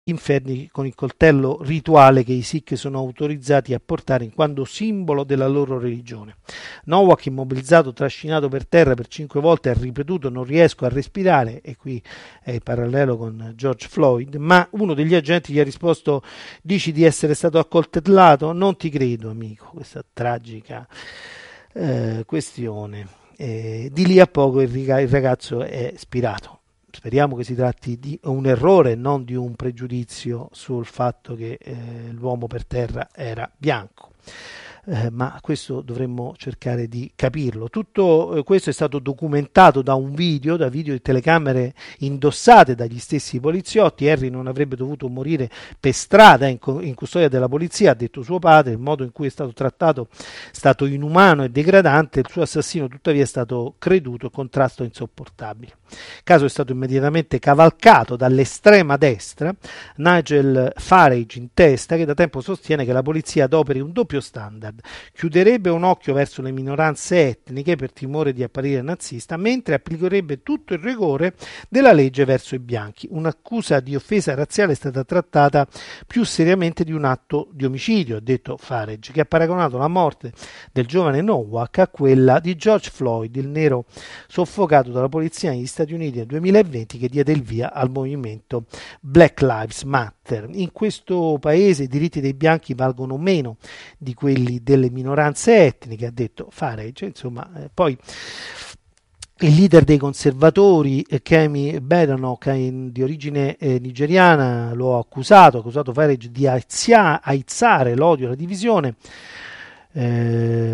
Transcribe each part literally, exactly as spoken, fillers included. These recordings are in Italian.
inferni con il coltello rituale che i Sikh sono autorizzati a portare in quanto simbolo della loro religione. Nowak, immobilizzato, trascinato per terra per cinque volte, ha ripetuto non riesco a respirare, e qui è il parallelo con George Floyd, ma uno degli agenti gli ha risposto dici di essere stato accoltellato? Non ti credo, amico. Questa tragica eh, questione. Eh, di lì a poco il, riga- il ragazzo è spirato. Speriamo che si tratti di un errore, non di un pregiudizio sul fatto che eh, l'uomo per terra era bianco. Eh, ma questo dovremmo cercare di capirlo. Tutto eh, questo è stato documentato da un video, da video di telecamere indossate dagli stessi poliziotti. Harry non avrebbe dovuto morire per strada in, in custodia della polizia, ha detto suo padre. Il modo in cui è stato trattato è stato inumano e degradante. Il suo assassino tuttavia è stato creduto, contrasto insopportabile. Il caso è stato immediatamente cavalcato dall'estrema destra, Nigel Farage in testa, che da tempo sostiene che la polizia adoperi un doppio standard. Chiuderebbe un occhio verso le minoranze etniche per timore di apparire nazista, mentre applicherebbe tutto il rigore della legge verso i bianchi. Un'accusa di offesa razziale è stata trattata più seriamente di un atto di omicidio, ha detto Farage, che ha paragonato la morte del giovane Nowak a quella di George Floyd, il nero soffocato dalla polizia negli Stati Uniti nel duemilaventi, che diede il via al movimento Black Lives Matter. In questo paese i diritti dei bianchi valgono meno di quelli delle minoranze etniche, ha detto Farage. Insomma, eh, poi il leader dei conservatori, eh, Kemi Badenoch, di origine eh, nigeriana, lo ha accusato, ha accusato Farage di aizia, aizzare l'odio e la divisione. Eh,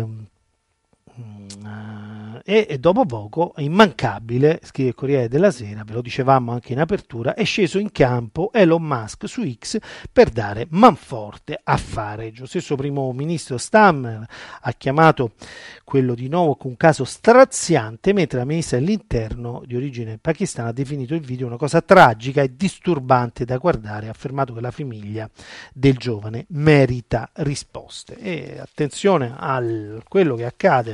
E, e dopo poco, immancabile, scrive il Corriere della Sera, ve lo dicevamo anche in apertura, è sceso in campo Elon Musk su X per dare manforte a Farage. Lo stesso primo ministro Stammer ha chiamato quello di Nowak un caso straziante, mentre la ministra dell'interno di origine pakistana ha definito il video una cosa tragica e disturbante da guardare, ha affermato che la famiglia del giovane merita risposte. E attenzione a quello che accade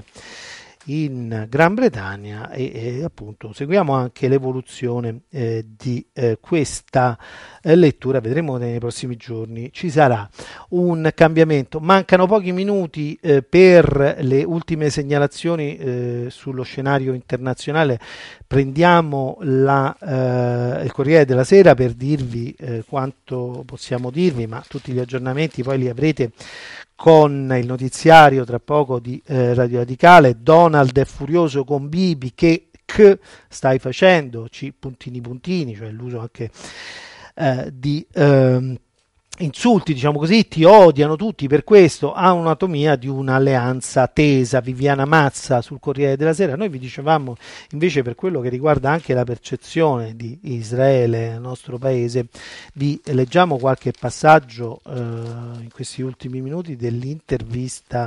in Gran Bretagna e, e appunto seguiamo anche l'evoluzione eh, di eh, questa eh, lettura. Vedremo nei prossimi giorni ci sarà un cambiamento. Mancano pochi minuti eh, per le ultime segnalazioni eh, sullo scenario internazionale. Prendiamo la, eh, il Corriere della Sera per dirvi eh, quanto possiamo dirvi, ma tutti gli aggiornamenti poi li avrete con il notiziario tra poco di eh, Radio Radicale. Donald è furioso con Bibi, che, che stai facendo, C, puntini puntini, cioè l'uso anche eh, di eh, insulti, diciamo così, ti odiano tutti per questo, ha un'anatomia di un'alleanza tesa. Viviana Mazza sul Corriere della Sera. Noi vi dicevamo invece, per quello che riguarda anche la percezione di Israele nel nostro paese, vi leggiamo qualche passaggio eh, in questi ultimi minuti dell'intervista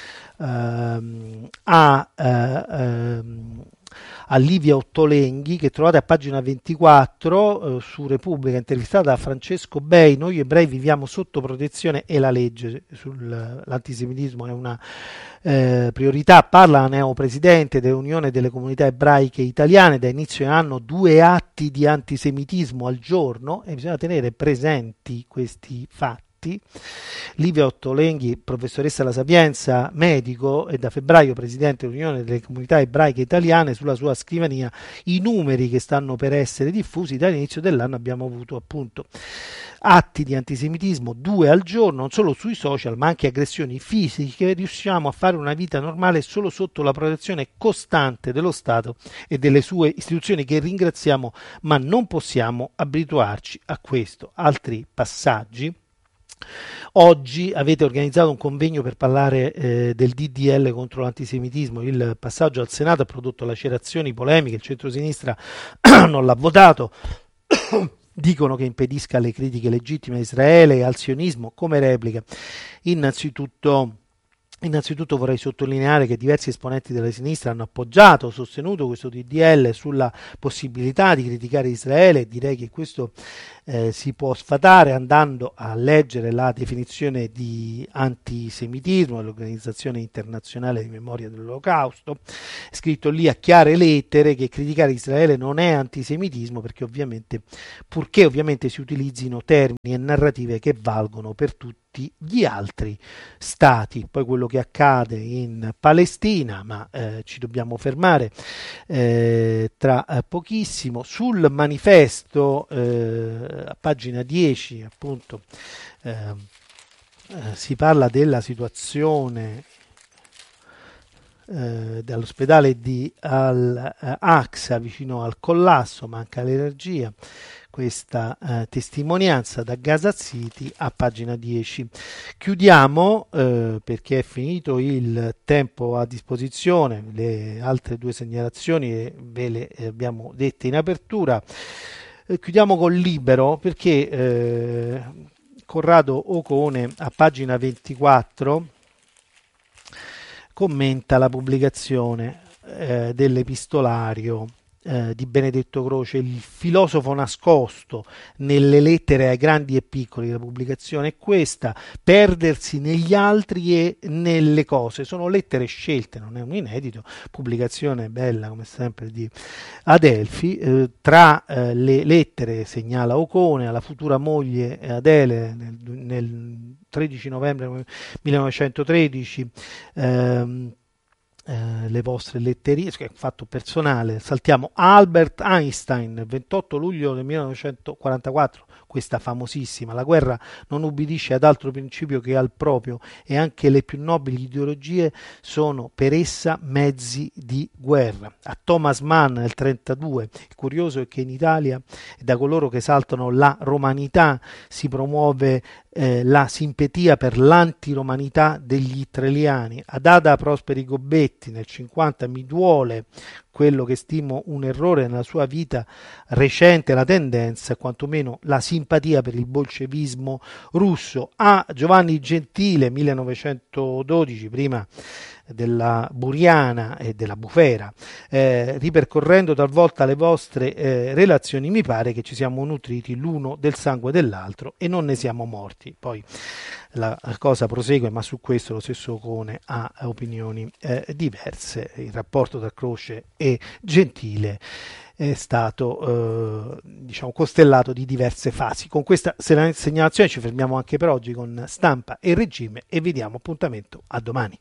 ehm, a eh, ehm, a Livia Ottolenghi, che trovate a pagina ventiquattro eh, su Repubblica, intervistata da Francesco Bei. Noi ebrei viviamo sotto protezione e la legge sull'antisemitismo è una eh, priorità. Parla la neopresidente dell'Unione delle Comunità Ebraiche Italiane. Da inizio anno due atti di antisemitismo al giorno e bisogna tenere presenti questi fatti. Livia Ottolenghi, professoressa alla Sapienza, medico, e da febbraio presidente dell'Unione delle Comunità Ebraiche Italiane. Sulla sua scrivania i numeri che stanno per essere diffusi. Dall'inizio dell'anno abbiamo avuto appunto atti di antisemitismo, due al giorno, non solo sui social ma anche aggressioni fisiche. Riusciamo a fare una vita normale solo sotto la protezione costante dello Stato e delle sue istituzioni, che ringraziamo, ma non possiamo abituarci a questo. Altri passaggi. Oggi avete organizzato un convegno per parlare eh, del D D L contro l'antisemitismo. Il passaggio al Senato ha prodotto lacerazioni, polemiche. Il centrosinistra non l'ha votato. Dicono che impedisca le critiche legittime a Israele e al sionismo. Come replica, innanzitutto Innanzitutto vorrei sottolineare che diversi esponenti della sinistra hanno appoggiato, sostenuto questo D D L sulla possibilità di criticare Israele, e direi che questo eh, si può sfatare andando a leggere la definizione di antisemitismo dell'Organizzazione Internazionale di Memoria dell'Olocausto, scritto lì a chiare lettere che criticare Israele non è antisemitismo, perché ovviamente, purché ovviamente si utilizzino termini e narrative che valgono per tutti gli altri stati. Poi quello che accade in Palestina, ma eh, ci dobbiamo fermare eh, tra eh, pochissimo. Sul manifesto eh, a pagina dieci appunto eh, eh, si parla della situazione eh, dell'ospedale di Al-Aqsa vicino al collasso, manca l'energia. Questa eh, testimonianza da Gaza City a pagina dieci. Chiudiamo eh, perché è finito il tempo a disposizione, le altre due segnalazioni ve le abbiamo dette in apertura. Eh, chiudiamo con Libero perché eh, Corrado Ocone a pagina ventiquattro commenta la pubblicazione eh, dell'epistolario Eh, di Benedetto Croce, il filosofo nascosto nelle lettere ai grandi e piccoli. La pubblicazione è questa: perdersi negli altri e nelle cose. Sono lettere scelte, non è un inedito, pubblicazione bella come sempre di Adelphi. Eh, tra eh, le lettere, segnala Ocone, alla futura moglie Adele nel, nel tredici novembre millenovecentotredici, ehm, Eh, le vostre letterie, che è un fatto personale. Saltiamo Albert Einstein, ventotto luglio del millenovecentoquarantaquattro, questa famosissima: la guerra non ubbidisce ad altro principio che al proprio, e anche le più nobili ideologie sono per essa mezzi di guerra. A Thomas Mann nel trentadue. Il curioso è che in Italia, da coloro che esaltano la romanità, si promuove Eh, la simpatia per l'antiromanità degli italiani. Ad Ada Prosperi Gobetti nel cinquanta: mi duole quello che stimo un errore nella sua vita recente, la tendenza, quantomeno la simpatia per il bolscevismo russo. A Giovanni Gentile millenovecentododici, prima della Buriana e della Bufera. Eh, ripercorrendo talvolta le vostre eh, relazioni, mi pare che ci siamo nutriti l'uno del sangue dell'altro e non ne siamo morti. Poi la cosa prosegue, ma su questo lo stesso Ocone ha opinioni eh, diverse. Il rapporto tra Croce e Gentile è stato eh, diciamo costellato di diverse fasi. Con questa segnalazione ci fermiamo anche per oggi con Stampa e Regime e vi diamo appuntamento a domani.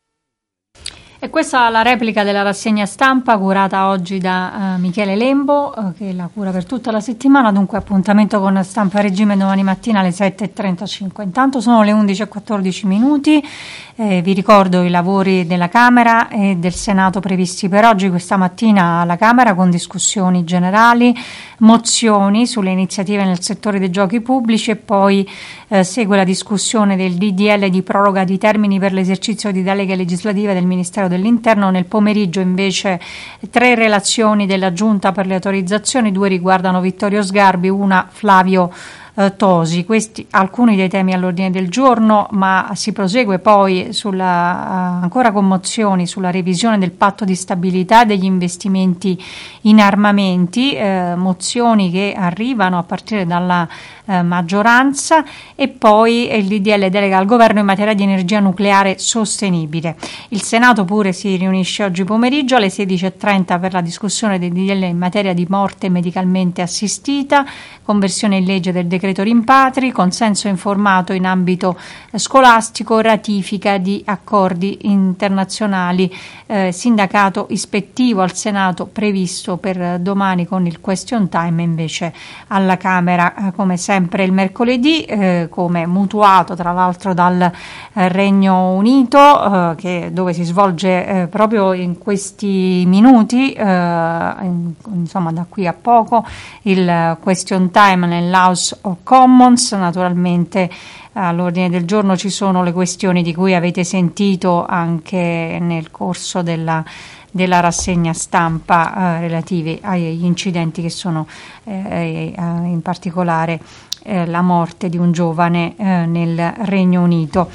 E questa è la replica della rassegna stampa curata oggi da uh, Michele Lembo, uh, che la cura per tutta la settimana. Dunque appuntamento con Stampa Regime domani mattina alle sette e trentacinque. Intanto sono le undici e quattordici minuti. Eh, vi ricordo i lavori della Camera e del Senato previsti per oggi. Questa mattina alla Camera con discussioni generali, mozioni sulle iniziative nel settore dei giochi pubblici e poi eh, segue la discussione del D D L di proroga di termini per l'esercizio di deleghe legislative del Ministero dell'Interno. Nel pomeriggio invece tre relazioni della Giunta per le autorizzazioni, due riguardano Vittorio Sgarbi, una Flavio eh, Tosi. Questi alcuni dei temi all'ordine del giorno, ma si prosegue poi sulla, uh, ancora con mozioni sulla revisione del patto di stabilità e degli investimenti in armamenti, eh, mozioni che arrivano a partire dalla eh, maggioranza, e poi il D D L delega al governo in materia di energia nucleare sostenibile. Il Senato pure si riunisce oggi pomeriggio alle sedici e trenta per la discussione del D D L in materia di morte medicalmente assistita, conversione in legge del decreto rimpatri, consenso informato in ambito eh, scolastico, ratifica di accordi internazionali, eh, sindacato ispettivo al Senato previsto per domani con il question time, invece alla Camera eh, come sempre il mercoledì, eh, come mutuato tra l'altro dal eh, Regno Unito, eh, che, dove si svolge eh, proprio in questi minuti, eh, in, insomma da qui a poco, il question time nell'House of Commons. Naturalmente all'ordine del giorno ci sono le questioni di cui avete sentito anche nel corso della della rassegna stampa, eh, relativi agli incidenti che sono eh, eh, in particolare eh, la morte di un giovane eh, nel Regno Unito.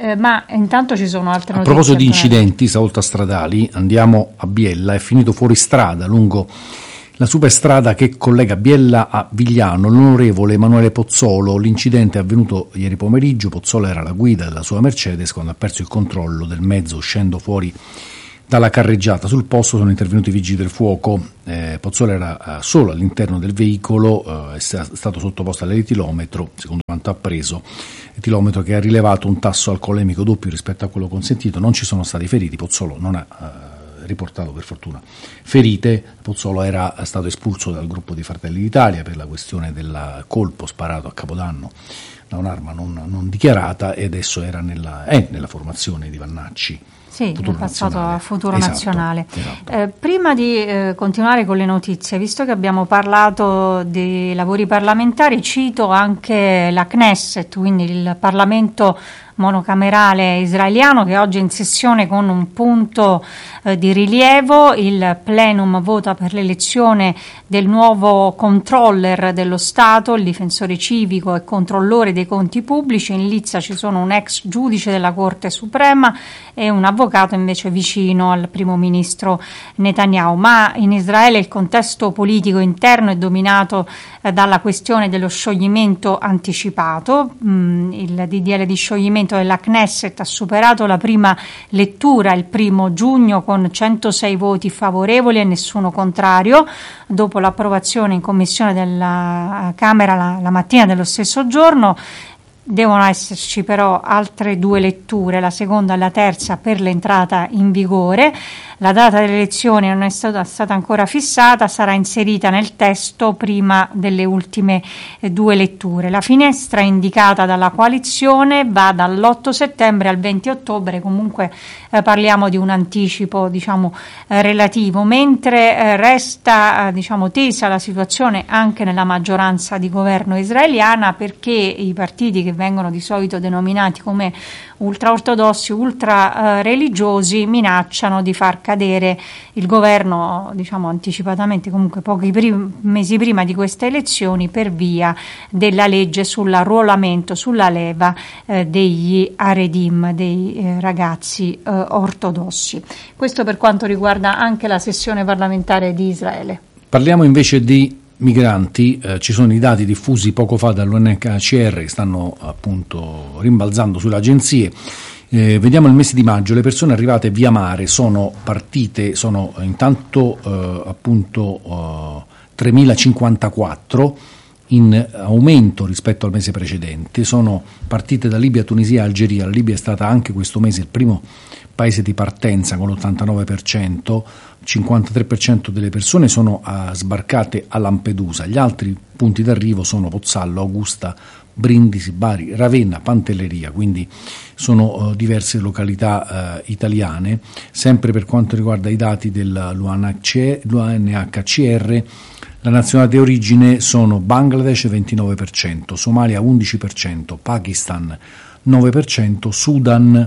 eh, ma intanto ci sono altre a notizie. A proposito di incidenti, stavolta stradali, andiamo a Biella. È finito fuori strada lungo la superstrada che collega Biella a Vigliano l'onorevole Emanuele Pozzolo. L'incidente è avvenuto ieri pomeriggio. Pozzolo era alla guida della sua Mercedes quando ha perso il controllo del mezzo uscendo fuori dalla carreggiata. Sul posto sono intervenuti i vigili del fuoco. eh, Pozzolo era eh, solo all'interno del veicolo, eh, è stato sottoposto all'etilometro, secondo quanto ha preso, etilometro che ha rilevato un tasso alcolemico doppio rispetto a quello consentito. Non ci sono stati feriti, Pozzolo non ha eh, riportato per fortuna ferite. Pozzolo era stato espulso dal gruppo di Fratelli d'Italia per la questione del colpo sparato a Capodanno da un'arma non, non dichiarata, e adesso era nella, è nella formazione di Vannacci. Sì, è passato a Futuro esatto, Nazionale. Esatto. Eh, prima di eh, continuare con le notizie, visto che abbiamo parlato dei lavori parlamentari, cito anche la Knesset, quindi il Parlamento monocamerale israeliano, che oggi è in sessione con un punto eh, di rilievo. Il plenum vota per l'elezione del nuovo controller dello Stato, il difensore civico e controllore dei conti pubblici. In lizza ci sono un ex giudice della Corte Suprema e un avvocato invece vicino al primo ministro Netanyahu. Ma in Israele il contesto politico interno è dominato eh, dalla questione dello scioglimento anticipato. Mm, il D D L di scioglimento della Knesset ha superato la prima lettura il primo giugno con centosei voti favorevoli e nessuno contrario. Dopo l'approvazione in commissione della Camera la, la mattina dello stesso giorno, devono esserci però altre due letture, la seconda e la terza, per l'entrata in vigore. La data delle elezioni non è stata, stata ancora fissata, sarà inserita nel testo prima delle ultime eh, due letture. La finestra indicata dalla coalizione va dall'otto settembre al venti ottobre, comunque eh, parliamo di un anticipo diciamo eh, relativo, mentre eh, resta eh, diciamo tesa la situazione anche nella maggioranza di governo israeliana, perché i partiti che vengono di solito denominati come ultraortodossi, ultra eh, religiosi, minacciano di far cadere il governo diciamo anticipatamente, comunque pochi prim- mesi prima di queste elezioni, per via della legge sull'arruolamento, sulla leva eh, degli Haredim, dei eh, ragazzi eh, ortodossi. Questo per quanto riguarda anche la sessione parlamentare di Israele. Parliamo invece di migranti. Eh, ci sono i dati diffusi poco fa dall'U N H C R che stanno appunto rimbalzando sulle agenzie. Eh, vediamo il mese di maggio. Le persone arrivate via mare sono partite, sono intanto eh, appunto eh, tremilacinquantaquattro, in aumento rispetto al mese precedente. Sono partite da Libia, Tunisia e Algeria. La Libia è stata anche questo mese il primo paese di partenza con l'ottantanove per cento, cinquantatré per cento delle persone sono uh, sbarcate a Lampedusa. Gli altri punti d'arrivo sono Pozzallo, Augusta, Brindisi, Bari, Ravenna, Pantelleria, quindi sono uh, diverse località uh, italiane. Sempre per quanto riguarda i dati dell'U N H C R, la nazionalità di origine sono Bangladesh ventinove per cento, Somalia undici per cento, Pakistan nove per cento, Sudan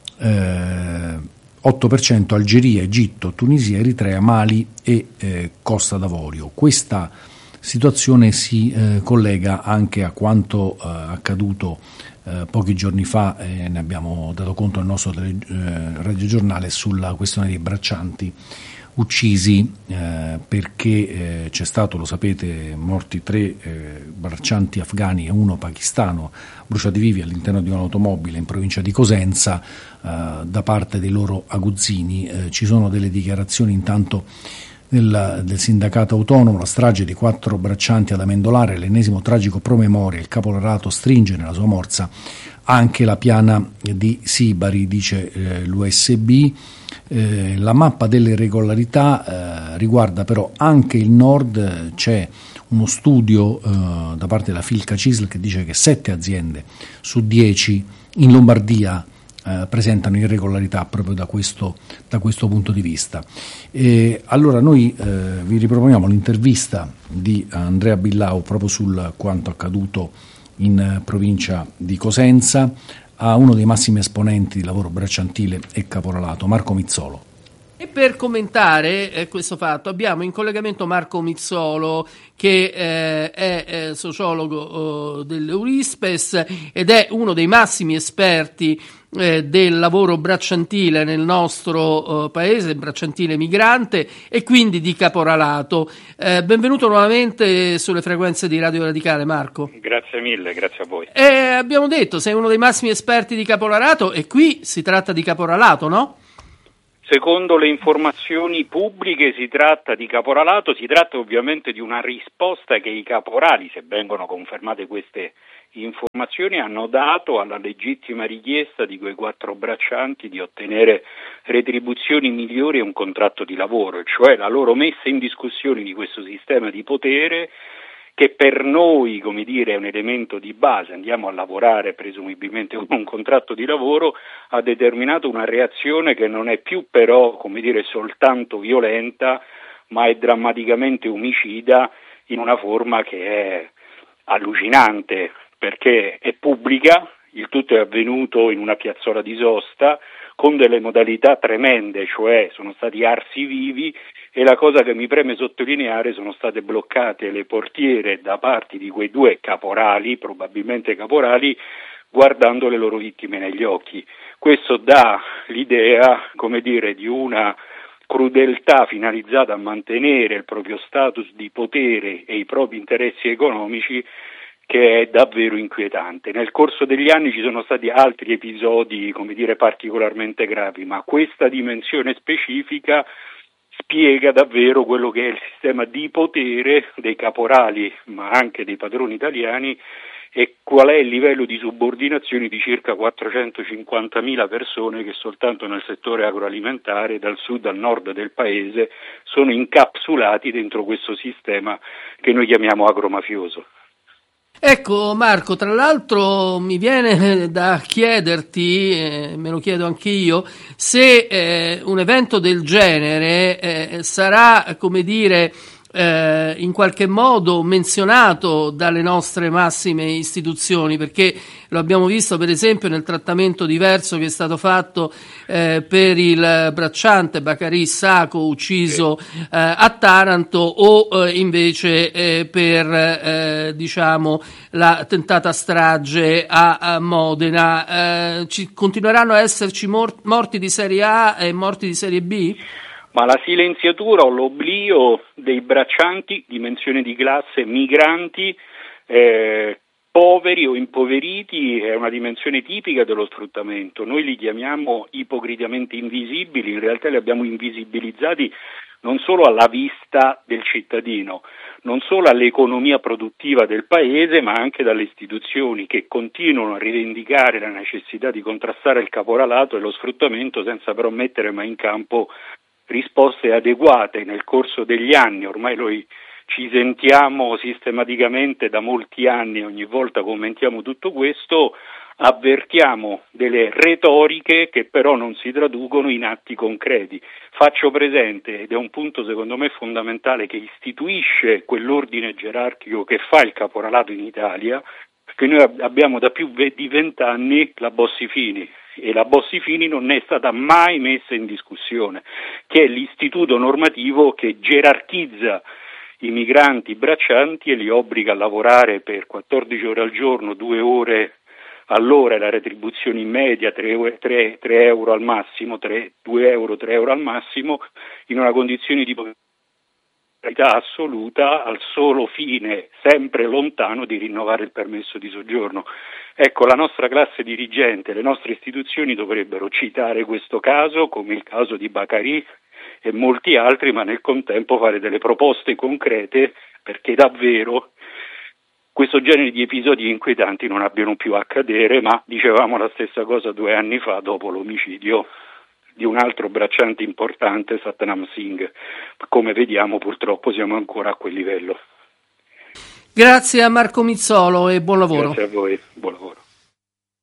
eh, otto per cento, Algeria, Egitto, Tunisia, Eritrea, Mali e eh, Costa d'Avorio. Questa situazione si eh, collega anche a quanto eh, accaduto eh, pochi giorni fa, e eh, ne abbiamo dato conto nel nostro tele, eh, radiogiornale, sulla questione dei braccianti uccisi, eh, perché eh, c'è stato, lo sapete, morti tre eh, braccianti afghani e uno pakistano bruciati vivi all'interno di un'automobile in provincia di Cosenza eh, da parte dei loro aguzzini. Eh, ci sono delle dichiarazioni intanto del, del sindacato autonomo. La strage di quattro braccianti ad Amendolare, l'ennesimo tragico promemoria, il caporalato stringe nella sua morsa anche la piana di Sibari, dice eh, l'U S B. Eh, la mappa delle irregolarità eh, riguarda però anche il nord. C'è uno studio eh, da parte della Filca Cisl che dice che sette aziende su dieci in Lombardia eh, presentano irregolarità proprio da questo, da questo punto di vista. E allora noi eh, vi riproponiamo l'intervista di Andrea Billau proprio sul quanto accaduto in provincia di Cosenza a uno dei massimi esponenti di lavoro bracciantile e caporalato, Marco Mizzolo. E per commentare eh, questo fatto abbiamo in collegamento Marco Mizzolo, che eh, è eh, sociologo eh, dell'Eurispes ed è uno dei massimi esperti eh, del lavoro bracciantile nel nostro eh, paese, bracciantile migrante e quindi di caporalato. Eh, benvenuto nuovamente sulle frequenze di Radio Radicale, Marco. Grazie mille, grazie a voi. Eh, abbiamo detto, sei uno dei massimi esperti di caporalato e qui si tratta di caporalato, no? Secondo le informazioni pubbliche si tratta di caporalato, si tratta ovviamente di una risposta che i caporali, se vengono confermate queste informazioni, hanno dato alla legittima richiesta di quei quattro braccianti di ottenere retribuzioni migliori e un contratto di lavoro, cioè la loro messa in discussione di questo sistema di potere che per noi, come dire, è un elemento di base, andiamo a lavorare presumibilmente con un contratto di lavoro, ha determinato una reazione che non è più però, come dire, soltanto violenta, ma è drammaticamente omicida in una forma che è allucinante, perché è pubblica, il tutto è avvenuto in una piazzola di sosta, con delle modalità tremende, cioè sono stati arsi vivi, e la cosa che mi preme sottolineare, sono state bloccate le portiere da parte di quei due caporali, probabilmente caporali, guardando le loro vittime negli occhi. Questo dà l'idea, come dire, di una crudeltà finalizzata a mantenere il proprio status di potere e i propri interessi economici, che è davvero inquietante. Nel corso degli anni ci sono stati altri episodi, come dire, particolarmente gravi, ma questa dimensione specifica spiega davvero quello che è il sistema di potere dei caporali, ma anche dei padroni italiani, e qual è il livello di subordinazione di circa quattrocentocinquantamila persone che soltanto nel settore agroalimentare, dal sud al nord del paese, sono incapsulati dentro questo sistema che noi chiamiamo agromafioso. Ecco Marco, tra l'altro mi viene da chiederti, eh, me lo chiedo anch'io, se eh, un evento del genere eh, sarà, come dire, eh, in qualche modo menzionato dalle nostre massime istituzioni, perché lo abbiamo visto per esempio nel trattamento diverso che è stato fatto eh, per il bracciante Bacari Sacco ucciso eh, a Taranto, o eh, invece eh, per eh, diciamo la tentata strage a, a Modena. Eh, ci continueranno a esserci mor- morti di serie A e morti di serie B? Ma la silenziatura o l'oblio dei braccianti, dimensione di classe, migranti, eh, poveri o impoveriti, è una dimensione tipica dello sfruttamento. Noi li chiamiamo ipocritamente invisibili, in realtà li abbiamo invisibilizzati non solo alla vista del cittadino, non solo all'economia produttiva del paese, ma anche dalle istituzioni che continuano a rivendicare la necessità di contrastare il caporalato e lo sfruttamento senza però mettere mai in campo risposte adeguate. Nel corso degli anni, ormai noi ci sentiamo sistematicamente da molti anni, ogni volta commentiamo tutto questo, avvertiamo delle retoriche che però non si traducono in atti concreti. Faccio presente, ed è un punto secondo me fondamentale che istituisce quell'ordine gerarchico che fa il caporalato in Italia, che noi abbiamo da più di vent'anni la Bossi-Fini, e la Bossi-Fini non è stata mai messa in discussione, che è l'istituto normativo che gerarchizza i migranti braccianti e li obbliga a lavorare per quattordici ore al giorno, due ore all'ora, e la retribuzione in media tre euro al massimo, tre, due euro, tre euro al massimo, in una condizione di povertà assoluta, al solo fine, sempre lontano, di rinnovare il permesso di soggiorno. Ecco, la nostra classe dirigente, le nostre istituzioni dovrebbero citare questo caso, come il caso di Bacari e molti altri, ma nel contempo fare delle proposte concrete perché davvero questo genere di episodi inquietanti non abbiano più a accadere. Ma dicevamo la stessa cosa due anni fa dopo l'omicidio di un altro bracciante importante, Satnam Singh. Come vediamo, purtroppo siamo ancora a quel livello. Grazie a Marco Mizzolo e buon lavoro. Grazie a voi, buon lavoro.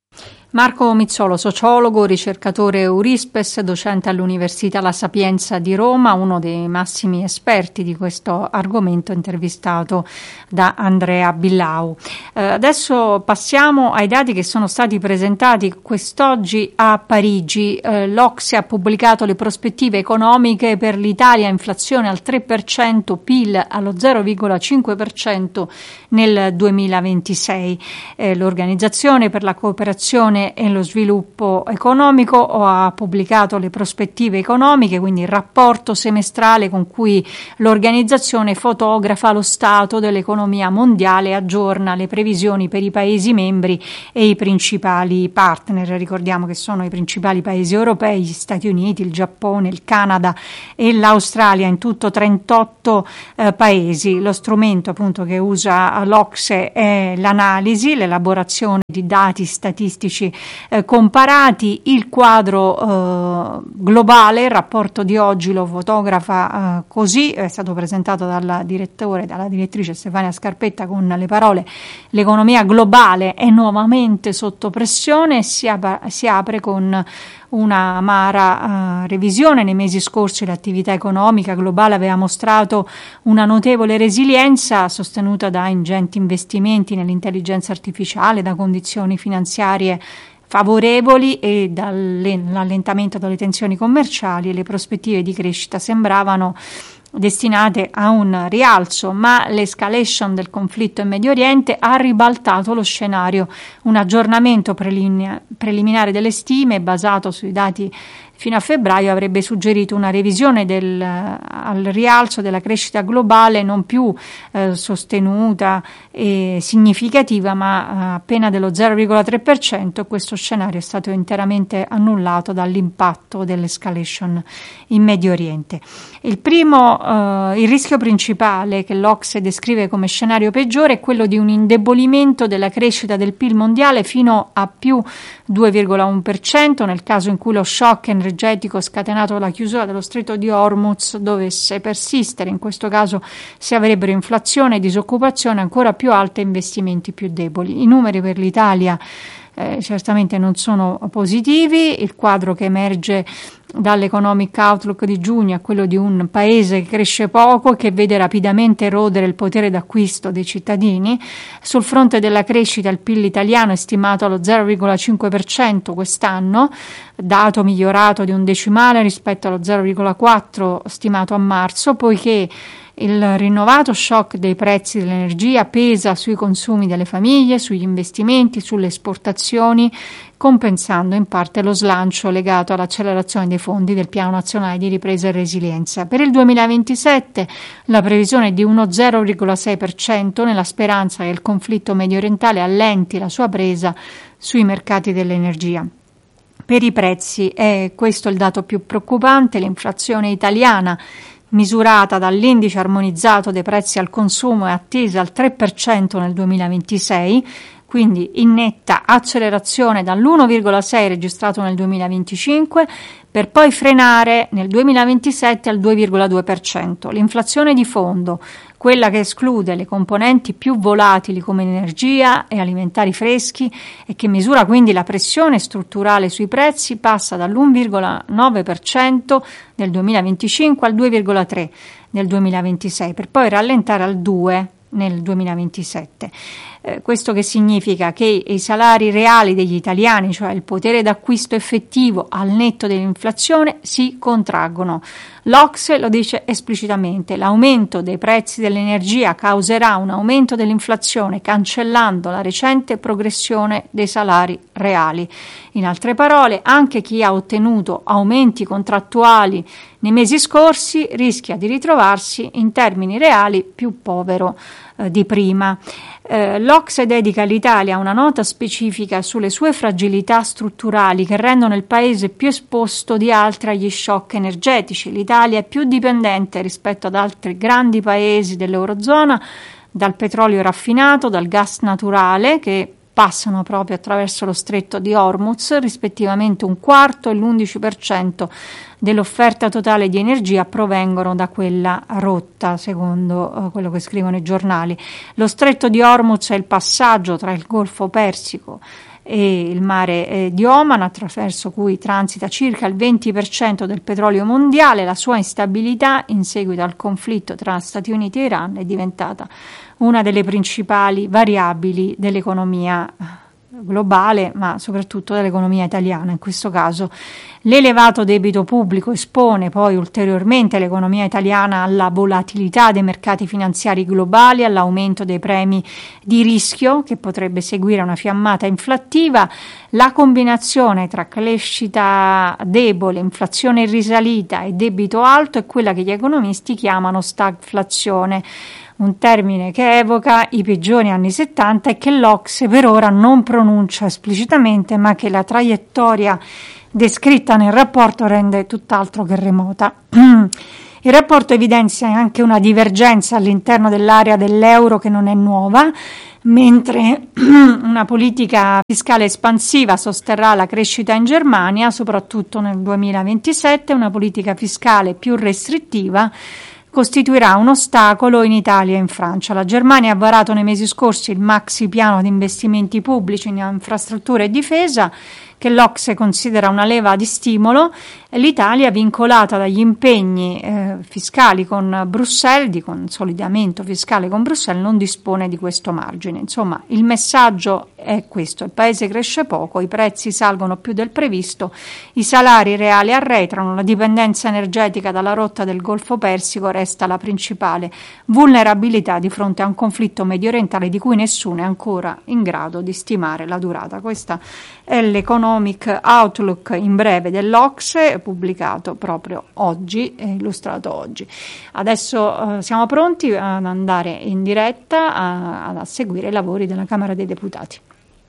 Marco Mizzolo, sociologo, ricercatore Eurispes, docente all'Università La Sapienza di Roma, uno dei massimi esperti di questo argomento, intervistato da Andrea Billau. Eh, adesso passiamo ai dati che sono stati presentati quest'oggi a Parigi. Eh, L'O C S E ha pubblicato le prospettive economiche per l'Italia: inflazione al tre per cento, P I L allo zero virgola cinque per cento nel duemilaventisei. Eh, L'Organizzazione per la Cooperazione e lo Sviluppo Economico ha pubblicato le prospettive economiche, quindi il rapporto semestrale con cui l'organizzazione fotografa lo stato dell'economia mondiale e aggiorna le previsioni per i Paesi membri e i principali partner. Ricordiamo che sono i principali Paesi europei, gli Stati Uniti, il Giappone, il Canada e l'Australia, in tutto trentotto eh, Paesi. Lo strumento appunto che usa l'O C S E è l'analisi, l'elaborazione di dati statistici Eh, comparati. Il quadro eh, globale, il rapporto di oggi lo fotografa eh, così, è stato presentato dal direttore, dalla direttrice Stefania Scarpetta con le parole: l'economia globale è nuovamente sotto pressione e si, ap- si apre con una amara uh, revisione. Nei mesi scorsi l'attività economica globale aveva mostrato una notevole resilienza, sostenuta da ingenti investimenti nell'intelligenza artificiale, da condizioni finanziarie favorevoli e dall'allentamento delle tensioni commerciali. Le prospettive di crescita sembravano destinate a un rialzo, ma l'escalation del conflitto in Medio Oriente ha ribaltato lo scenario. Un aggiornamento prelim- preliminare delle stime, basato sui dati fino a febbraio, avrebbe suggerito una revisione del, al rialzo della crescita globale non più eh, sostenuta e significativa, ma eh, appena dello zero virgola tre per cento. Questo scenario è stato interamente annullato dall'impatto dell'escalation in Medio Oriente. Il primo, eh, il rischio principale che l'O C S E descrive come scenario peggiore è quello di un indebolimento della crescita del P I L mondiale fino a più due virgola uno per cento nel caso in cui lo shock energetico scatenato dalla chiusura dello stretto di Hormuz dovesse persistere. In questo caso si avrebbero inflazione e disoccupazione ancora più alte e investimenti più deboli. I numeri per l'Italia eh, certamente non sono positivi. Il quadro che emerge dall'Economic Outlook di giugno è quello di un paese che cresce poco e che vede rapidamente erodere il potere d'acquisto dei cittadini. Sul fronte della crescita, il P I L italiano è stimato allo zero virgola cinque per cento quest'anno, dato migliorato di un decimale rispetto allo zero virgola quattro stimato a marzo, poiché il rinnovato shock dei prezzi dell'energia pesa sui consumi delle famiglie, sugli investimenti, sulle esportazioni, compensando in parte lo slancio legato all'accelerazione dei fondi del Piano Nazionale di Ripresa e Resilienza. Per il duemilaventisette la previsione è di uno zero virgola sei per cento, nella speranza che il conflitto mediorientale allenti la sua presa sui mercati dell'energia. Per i prezzi è questo il dato più preoccupante: l'inflazione italiana, misurata dall'indice armonizzato dei prezzi al consumo, è attesa al tre per cento nel duemilaventisei, quindi in netta accelerazione dall'uno virgola sei registrato nel duemilaventicinque, per poi frenare nel duemilaventisette al due virgola due per cento. L'inflazione di fondo, quella che esclude le componenti più volatili come energia e alimentari freschi e che misura quindi la pressione strutturale sui prezzi, passa dall'uno virgola nove per cento nel duemilaventicinque al due virgola tre per cento nel duemilaventisei, per poi rallentare al due per cento nel duemilaventisette. Eh, questo che significa? Che i salari reali degli italiani, cioè il potere d'acquisto effettivo al netto dell'inflazione, si contraggono. L'O C S E lo dice esplicitamente: l'aumento dei prezzi dell'energia causerà un aumento dell'inflazione, cancellando la recente progressione dei salari reali. In altre parole, anche chi ha ottenuto aumenti contrattuali nei mesi scorsi rischia di ritrovarsi in termini reali più povero eh, di prima. Eh, L'O C S E dedica all'Italia una nota specifica sulle sue fragilità strutturali che rendono il paese più esposto di altri agli shock energetici. L'Italia è più dipendente rispetto ad altri grandi paesi dell'Eurozona dal petrolio raffinato, dal gas naturale, che passano proprio attraverso lo stretto di Hormuz, rispettivamente un quarto e l'undici per cento dell'offerta totale di energia provengono da quella rotta, secondo uh, quello che scrivono i giornali. Lo stretto di Hormuz è il passaggio tra il Golfo Persico e il mare eh, di Oman, attraverso cui transita circa il venti per cento del petrolio mondiale. La sua instabilità in seguito al conflitto tra Stati Uniti e Iran è diventata una delle principali variabili dell'economia globale, ma soprattutto dell'economia italiana. In questo caso l'elevato debito pubblico espone poi ulteriormente l'economia italiana alla volatilità dei mercati finanziari globali, all'aumento dei premi di rischio che potrebbe seguire una fiammata inflattiva. La combinazione tra crescita debole, inflazione in risalita e debito alto è quella che gli economisti chiamano stagflazione, un termine che evoca i peggiori anni settanta e che l'Ocse per ora non pronuncia esplicitamente, ma che la traiettoria descritta nel rapporto rende tutt'altro che remota. Il rapporto evidenzia anche una divergenza all'interno dell'area dell'euro che non è nuova, mentre una politica fiscale espansiva sosterrà la crescita in Germania, soprattutto nel duemilaventisette, una politica fiscale più restrittiva costituirà un ostacolo in Italia e in Francia. La Germania ha varato nei mesi scorsi il maxi piano di investimenti pubblici in infrastrutture e difesa, che l'Ocse considera una leva di stimolo. L'Italia, vincolata dagli impegni eh, fiscali con Bruxelles, di consolidamento fiscale con Bruxelles, non dispone di questo margine. Insomma, il messaggio è questo: il paese cresce poco, i prezzi salgono più del previsto, i salari reali arretrano, la dipendenza energetica dalla rotta del Golfo Persico resta la principale vulnerabilità di fronte a un conflitto mediorientale di cui nessuno è ancora in grado di stimare la durata. Questa è l'Economic Outlook in breve dell'Ocse, pubblicato proprio oggi e illustrato oggi. Adesso eh, siamo pronti ad andare in diretta a, a seguire i lavori della Camera dei Deputati.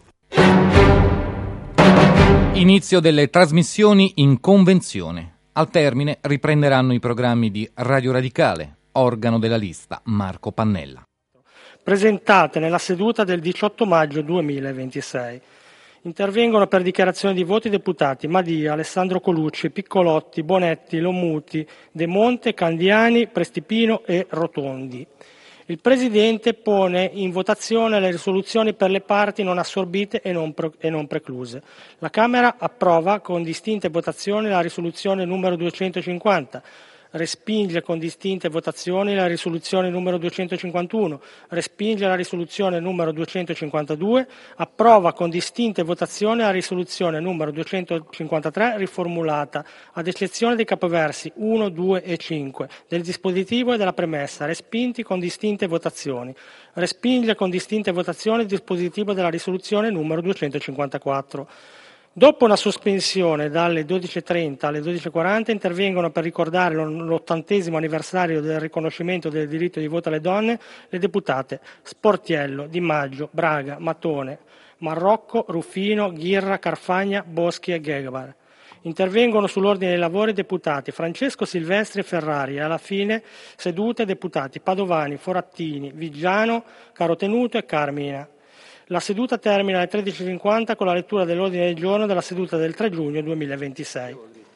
Inizio delle trasmissioni in convenzione. Al termine riprenderanno i programmi di Radio Radicale, organo della lista Marco Pannella. Presentate nella seduta del diciotto maggio duemilaventisei. Intervengono per dichiarazione di voti i deputati Madia, Alessandro Colucci, Piccolotti, Bonetti, Lomuti, De Monte, Candiani, Prestipino e Rotondi. Il Presidente pone in votazione le risoluzioni per le parti non assorbite e non, pro- e non precluse. La Camera approva con distinte votazioni la risoluzione numero duecentocinquanta, respinge con distinte votazioni la risoluzione numero duecentocinquantuno, respinge la risoluzione numero duecentocinquantadue, approva con distinte votazioni la risoluzione numero duecentocinquantatré riformulata, ad eccezione dei capoversi uno, due e cinque del dispositivo e della premessa, respinti con distinte votazioni. Respinge con distinte votazioni il dispositivo della risoluzione numero duecentocinquantaquattro. Dopo una sospensione dalle dodici e trenta alle dodici e quaranta intervengono per ricordare l'ottantesimo anniversario del riconoscimento del diritto di voto alle donne le deputate Sportiello, Di Maggio, Braga, Mattone, Marrocco, Ruffino, Ghirra, Carfagna, Boschi e Ghegbar. Intervengono sull'ordine dei lavori i deputati Francesco Silvestri e Ferrari e alla fine sedute deputati Padovani, Forattini, Viggiano, Carotenuto e Carmina. La seduta termina alle tredici e cinquanta con la lettura dell'ordine del giorno della seduta del tre giugno duemilaventisei.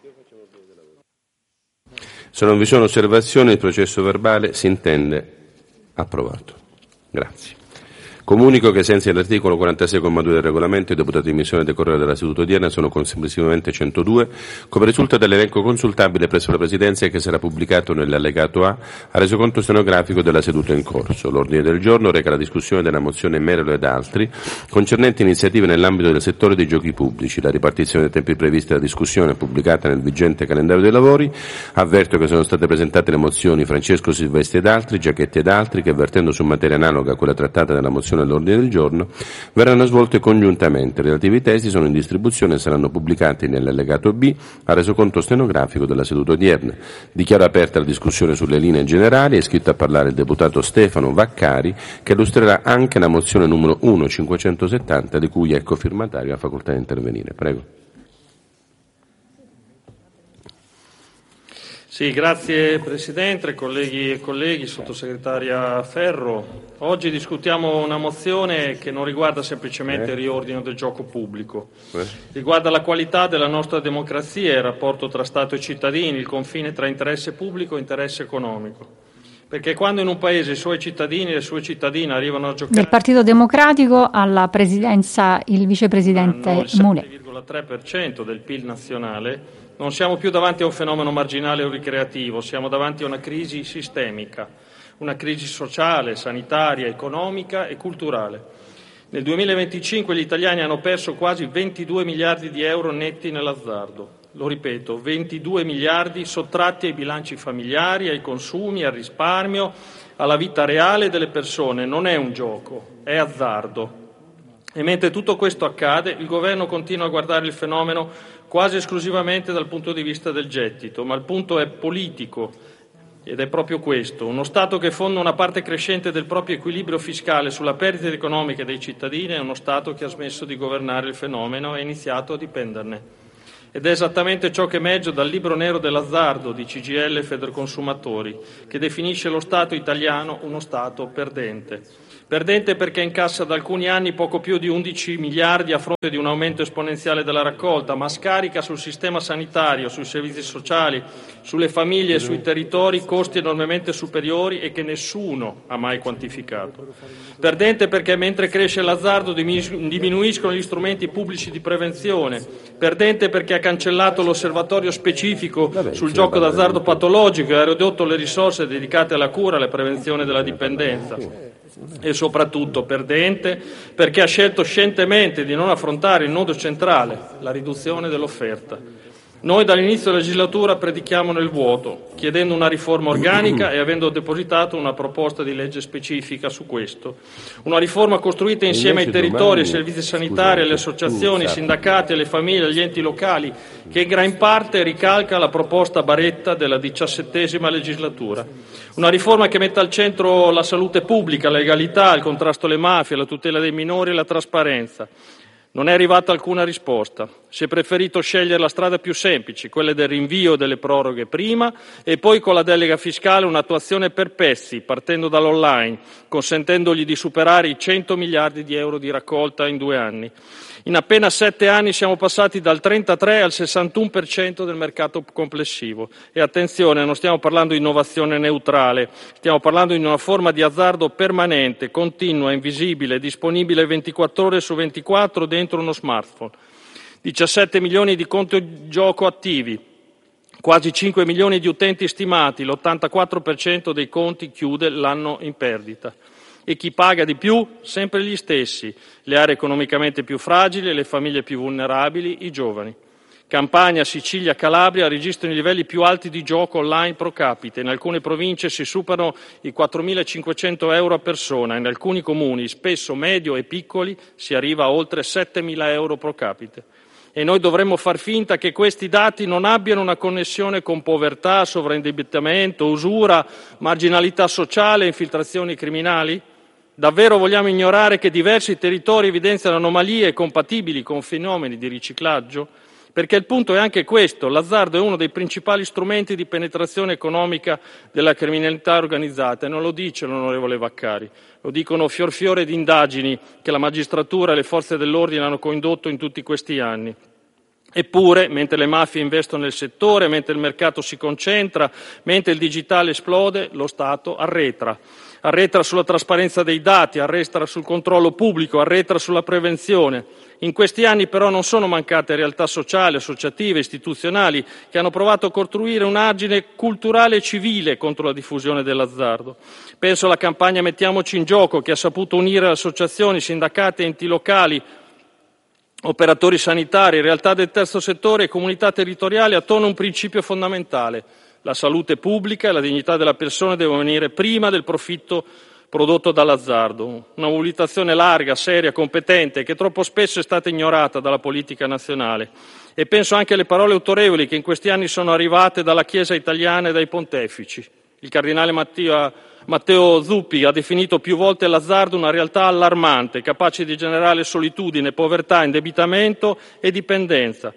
Se non vi sono osservazioni, il processo verbale si intende approvato. Grazie. Comunico che, ai sensi dell'articolo quarantasei comma due del regolamento, i deputati in missione a decorrere della seduta odierna sono complessivamente centodue, come risulta dall'elenco consultabile presso la Presidenza che sarà pubblicato nell'allegato A al resoconto stenografico della seduta in corso. L'ordine del giorno reca la discussione della mozione Merelo ed altri concernente iniziative nell'ambito del settore dei giochi pubblici. La ripartizione dei tempi previsti alla discussione è pubblicata nel vigente calendario dei lavori. Avverto che sono state presentate le mozioni Francesco Silvestri ed altri, Giachetti ed altri, che vertendo su materia analoga a quella trattata nella mozione all'ordine del giorno verranno svolte congiuntamente. I relativi testi sono in distribuzione e saranno pubblicati nell'allegato B al resoconto stenografico della seduta odierna. Dichiaro aperta la discussione sulle linee generali. È iscritto a parlare il deputato Stefano Vaccari, che illustrerà anche la mozione numero uno cinquecentosettanta, di cui è cofirmatario, ha facoltà di intervenire. Prego. Sì, grazie Presidente, colleghi e colleghi, Sottosegretaria Ferro. Oggi discutiamo una mozione che non riguarda semplicemente il riordino del gioco pubblico, riguarda la qualità della nostra democrazia, il rapporto tra Stato e cittadini, il confine tra interesse pubblico e interesse economico. Perché quando in un paese i suoi cittadini e le sue cittadine arrivano a giocare... Del Partito Democratico alla presidenza il vicepresidente Mulè. Il sette virgola tre per cento del P I L nazionale, non siamo più davanti a un fenomeno marginale o ricreativo, siamo davanti a una crisi sistemica, una crisi sociale, sanitaria, economica e culturale. Nel duemilaventicinque gli italiani hanno perso quasi ventidue miliardi di euro netti nell'azzardo. Lo ripeto, ventidue miliardi sottratti ai bilanci familiari, ai consumi, al risparmio, alla vita reale delle persone. Non è un gioco, è azzardo. E mentre tutto questo accade, il Governo continua a guardare il fenomeno quasi esclusivamente dal punto di vista del gettito, ma il punto è politico ed è proprio questo. Uno Stato che fonda una parte crescente del proprio equilibrio fiscale sulla perdita economica dei cittadini è uno Stato che ha smesso di governare il fenomeno e ha iniziato a dipenderne. Ed è esattamente ciò che emerge dal libro nero dell'azzardo di C G I L e Federconsumatori, che definisce lo Stato italiano uno Stato perdente. Perdente perché incassa da alcuni anni poco più di undici miliardi a fronte di un aumento esponenziale della raccolta, ma scarica sul sistema sanitario, sui servizi sociali, sulle famiglie e sui territori costi enormemente superiori e che nessuno ha mai quantificato. Perdente perché mentre cresce l'azzardo diminuiscono gli strumenti pubblici di prevenzione. Perdente perché ha cancellato l'osservatorio specifico Vabbè, sul gioco d'azzardo patologico e ha ridotto le risorse dedicate alla cura e alla prevenzione della dipendenza. E soprattutto perdente perché ha scelto scientemente di non affrontare il nodo centrale, la riduzione dell'offerta. Noi dall'inizio della legislatura predichiamo nel vuoto, chiedendo una riforma organica e avendo depositato una proposta di legge specifica su questo. Una riforma costruita insieme ai territori, ai servizi sanitari, alle associazioni, ai sindacati, alle famiglie, agli enti locali, che in gran parte ricalca la proposta Baretta della diciassettesima legislatura. Una riforma che mette al centro la salute pubblica, la legalità, il contrasto alle mafie, la tutela dei minori e la trasparenza. Non è arrivata alcuna risposta. Si è preferito scegliere la strada più semplice, quella del rinvio delle proroghe prima e poi con la delega fiscale un'attuazione per pezzi, partendo dall'online, consentendogli di superare i cento miliardi di euro di raccolta in due anni. In appena sette anni siamo passati dal trentatré al sessantuno per cento del mercato complessivo. E attenzione, non stiamo parlando di innovazione neutrale, stiamo parlando di una forma di azzardo permanente, continua, invisibile, disponibile ventiquattro ore su ventiquattro dentro uno smartphone. diciassette milioni di conti gioco attivi, quasi cinque milioni di utenti stimati, l'ottantaquattro per cento dei conti chiude l'anno in perdita. E chi paga di più? Sempre gli stessi, le aree economicamente più fragili, le famiglie più vulnerabili, i giovani. Campania, Sicilia, Calabria registrano i livelli più alti di gioco online pro capite, in alcune province si superano i quattromilacinquecento euro a persona, in alcuni comuni, spesso medio e piccoli, si arriva a oltre settemila euro pro capite. E noi dovremmo far finta che questi dati non abbiano una connessione con povertà, sovraindebitamento, usura, marginalità sociale e infiltrazioni criminali? Davvero vogliamo ignorare che diversi territori evidenziano anomalie compatibili con fenomeni di riciclaggio? Perché il punto è anche questo, l'azzardo è uno dei principali strumenti di penetrazione economica della criminalità organizzata e non lo dice l'onorevole Vaccari, lo dicono fior fiore di indagini che la magistratura e le forze dell'ordine hanno condotto in tutti questi anni. Eppure, mentre le mafie investono nel settore, mentre il mercato si concentra, mentre il digitale esplode, lo Stato arretra. Arretra sulla trasparenza dei dati, arretra sul controllo pubblico, arretra sulla prevenzione. In questi anni però non sono mancate realtà sociali, associative, istituzionali che hanno provato a costruire un argine culturale e civile contro la diffusione dell'azzardo. Penso alla campagna Mettiamoci in gioco che ha saputo unire associazioni, sindacati, enti locali, operatori sanitari, realtà del terzo settore e comunità territoriali attorno a un principio fondamentale. La salute pubblica e la dignità della persona devono venire prima del profitto prodotto dall'azzardo. Una mobilitazione larga, seria, competente, che troppo spesso è stata ignorata dalla politica nazionale. E penso anche alle parole autorevoli che in questi anni sono arrivate dalla Chiesa italiana e dai pontefici. Il cardinale Matteo, Matteo Zuppi ha definito più volte l'azzardo una realtà allarmante, capace di generare solitudine, povertà, indebitamento e dipendenza.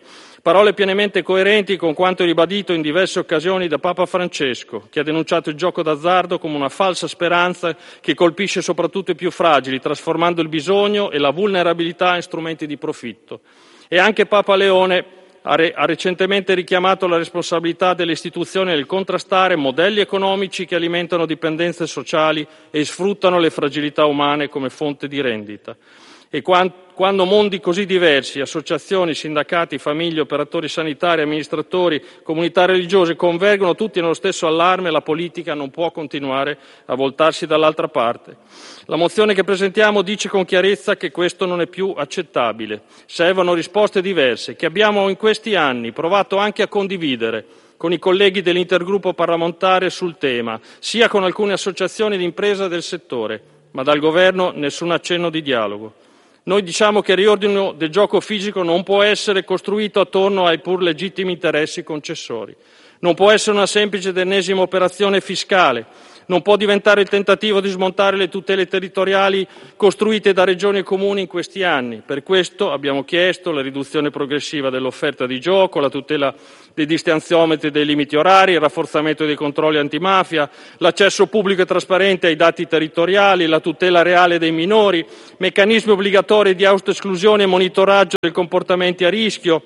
parole pienamente coerenti con quanto ribadito in diverse occasioni da Papa Francesco, che ha denunciato il gioco d'azzardo come una falsa speranza che colpisce soprattutto i più fragili, trasformando il bisogno e la vulnerabilità in strumenti di profitto. E anche Papa Leone ha, re- ha recentemente richiamato la responsabilità delle istituzioni nel contrastare modelli economici che alimentano dipendenze sociali e sfruttano le fragilità umane come fonte di rendita. E quando mondi così diversi, associazioni, sindacati, famiglie, operatori sanitari, amministratori, comunità religiose convergono tutti nello stesso allarme, la politica non può continuare a voltarsi dall'altra parte. La mozione che presentiamo dice con chiarezza che questo non è più accettabile. Servono risposte diverse, che abbiamo in questi anni provato anche a condividere con i colleghi dell'intergruppo parlamentare sul tema, sia con alcune associazioni di impresa del settore, ma dal governo nessun accenno di dialogo. Noi diciamo che il riordino del gioco fisico non può essere costruito attorno ai pur legittimi interessi concessori. Non può essere una semplice ed ennesima operazione fiscale. Non può diventare il tentativo di smontare le tutele territoriali costruite da regioni e comuni in questi anni. Per questo abbiamo chiesto la riduzione progressiva dell'offerta di gioco, la tutela dei distanziometri e dei limiti orari, il rafforzamento dei controlli antimafia, l'accesso pubblico e trasparente ai dati territoriali, la tutela reale dei minori, meccanismi obbligatori di autoesclusione e monitoraggio dei comportamenti a rischio,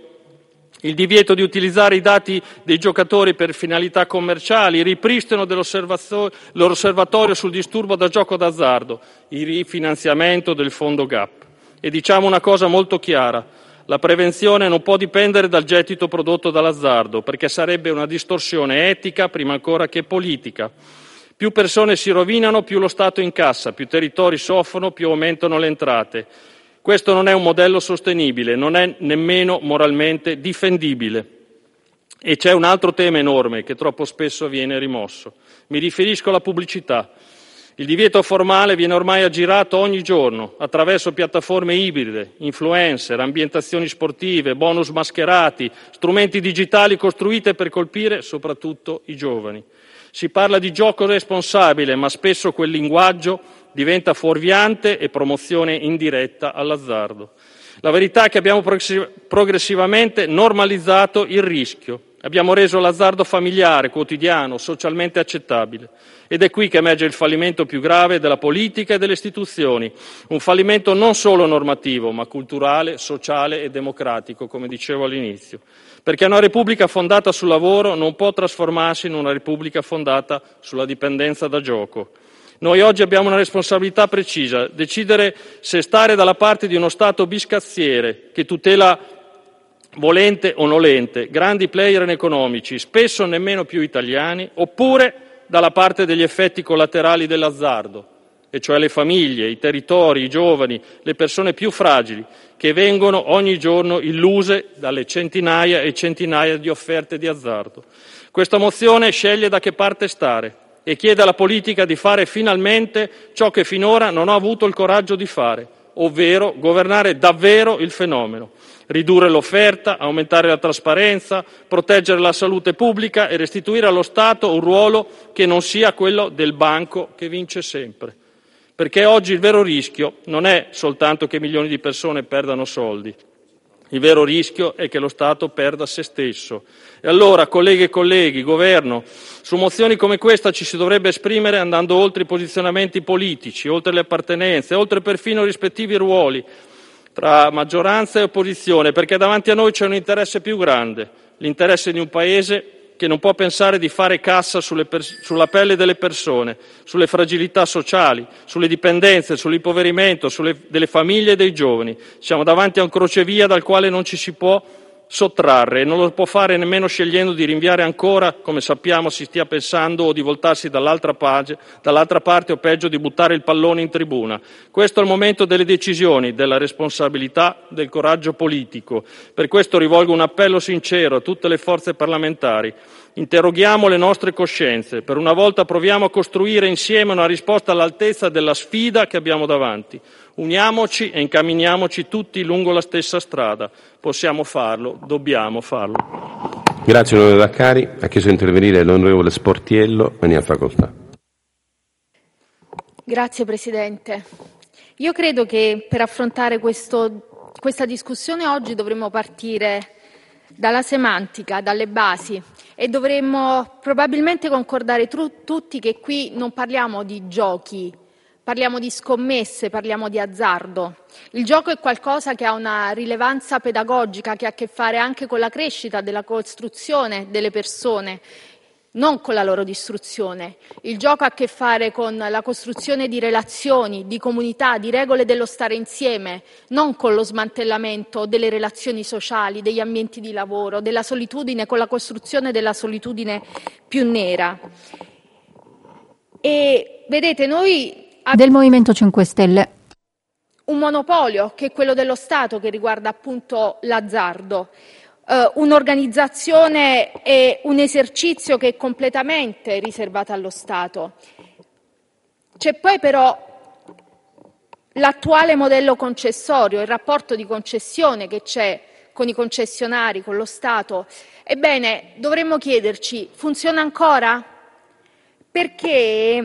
il divieto di utilizzare i dati dei giocatori per finalità commerciali, il ripristino dell'osservatorio sul disturbo da gioco d'azzardo, il rifinanziamento del fondo G A P. E diciamo una cosa molto chiara: la prevenzione non può dipendere dal gettito prodotto dall'azzardo, perché sarebbe una distorsione etica prima ancora che politica. Più persone si rovinano, più lo Stato incassa, più territori soffrono, più aumentano le entrate. Questo non è un modello sostenibile, non è nemmeno moralmente difendibile. E c'è un altro tema enorme che troppo spesso viene rimosso. Mi riferisco alla pubblicità. Il divieto formale viene ormai aggirato ogni giorno attraverso piattaforme ibride, influencer, ambientazioni sportive, bonus mascherati, strumenti digitali costruiti per colpire soprattutto i giovani. Si parla di gioco responsabile, ma spesso quel linguaggio diventa fuorviante e promozione indiretta all'azzardo. La verità è che abbiamo progressivamente normalizzato il rischio. Abbiamo reso l'azzardo familiare, quotidiano, socialmente accettabile. Ed è qui che emerge il fallimento più grave della politica e delle istituzioni. Un fallimento non solo normativo, ma culturale, sociale e democratico, come dicevo all'inizio. Perché una repubblica fondata sul lavoro non può trasformarsi in una repubblica fondata sulla dipendenza da gioco. Noi oggi abbiamo una responsabilità precisa: decidere se stare dalla parte di uno Stato biscazziere che tutela, volente o nolente, grandi player economici, spesso nemmeno più italiani, oppure dalla parte degli effetti collaterali dell'azzardo, e cioè le famiglie, i territori, i giovani, le persone più fragili, che vengono ogni giorno illuse dalle centinaia e centinaia di offerte di azzardo. Questa mozione sceglie da che parte stare e chiede alla politica di fare finalmente ciò che finora non ha avuto il coraggio di fare, ovvero governare davvero il fenomeno, ridurre l'offerta, aumentare la trasparenza, proteggere la salute pubblica e restituire allo Stato un ruolo che non sia quello del banco che vince sempre. Perché oggi il vero rischio non è soltanto che milioni di persone perdano soldi. Il vero rischio è che lo Stato perda se stesso. E allora, colleghe e colleghi, Governo, su mozioni come questa ci si dovrebbe esprimere andando oltre i posizionamenti politici, oltre le appartenenze, oltre perfino i rispettivi ruoli tra maggioranza e opposizione, perché davanti a noi c'è un interesse più grande, l'interesse di un Paese che non può pensare di fare cassa sulle pers- sulla pelle delle persone, sulle fragilità sociali, sulle dipendenze, sull'impoverimento, sulle, delle famiglie e dei giovani. Siamo davanti a un crocevia dal quale non ci si può sottrarre e non lo può fare nemmeno scegliendo di rinviare ancora, come sappiamo si stia pensando, o di voltarsi dall'altra, page, dall'altra parte o peggio di buttare il pallone in tribuna. Questo è il momento delle decisioni, della responsabilità, del coraggio politico. Per questo rivolgo un appello sincero a tutte le forze parlamentari. Interroghiamo le nostre coscienze, per una volta proviamo a costruire insieme una risposta all'altezza della sfida che abbiamo davanti. Uniamoci e incamminiamoci tutti lungo la stessa strada. Possiamo farlo, dobbiamo farlo. Grazie onorevole Vaccari. Ha chiesto di intervenire l'onorevole Sportiello, ne ha facoltà. Grazie Presidente. Io credo che per affrontare questo, questa discussione oggi dovremmo partire dalla semantica, dalle basi, e dovremmo probabilmente concordare tru- tutti che qui non parliamo di giochi, parliamo di scommesse, parliamo di azzardo. Il gioco è qualcosa che ha una rilevanza pedagogica, che ha a che fare anche con la crescita della costruzione delle persone, non con la loro distruzione. Il gioco ha a che fare con la costruzione di relazioni, di comunità, di regole dello stare insieme, non con lo smantellamento delle relazioni sociali, degli ambienti di lavoro, della solitudine, con la costruzione della solitudine più nera. E vedete, noi del Movimento cinque Stelle. Un monopolio che è quello dello Stato, che riguarda appunto l'azzardo, uh, un'organizzazione e un esercizio che è completamente riservato allo Stato. C'è poi però l'attuale modello concessorio, il rapporto di concessione che c'è con i concessionari, con lo Stato. Ebbene, dovremmo chiederci, funziona ancora? Perché